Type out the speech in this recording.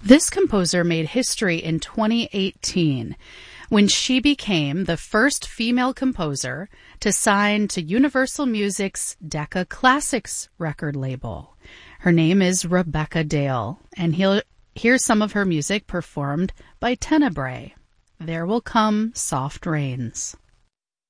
This composer made history in 2018 when she became the first female composer to sign to Universal Music's Decca Classics record label. Her name is Rebecca Dale, and here's some of her music performed by Tenebrae. There Will Come Soft Rains.